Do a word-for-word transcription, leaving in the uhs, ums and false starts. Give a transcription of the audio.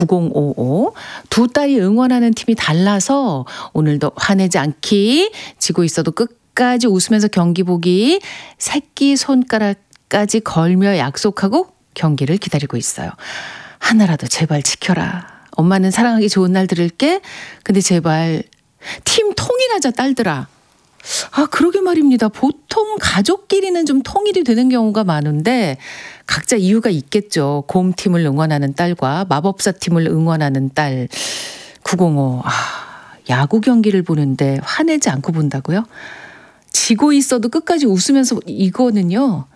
구공오오. 두 딸이 응원하는 팀이 달라서 오늘도 화내지 않기, 지고 있어도 끝까지 웃으면서 경기 보기, 새끼손가락까지 걸며 약속하고 경기를 기다리고 있어요. 하나라도 제발 지켜라. 엄마는 사랑하기 좋은 날 들을게. 근데 제발 팀 통일하자 딸들아. 아, 그러게 말입니다. 보통 가족끼리는 좀 통일이 되는 경우가 많은데 각자 이유가 있겠죠. 곰팀을 응원하는 딸과 마법사 팀을 응원하는 딸. 구공오. 아, 야구 경기를 보는데 화내지 않고 본다고요? 지고 있어도 끝까지 웃으면서, 이거는요,